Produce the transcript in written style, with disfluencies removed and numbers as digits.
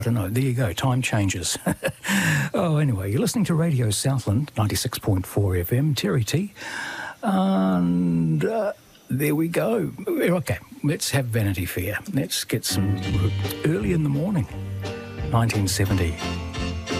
don't know. There you go. Time changes. Oh, anyway, you're listening to Radio Southland, 96.4 FM, Terry T. And there we go. Okay, let's have Vanity Fair. Let's get some early in the morning, 1970.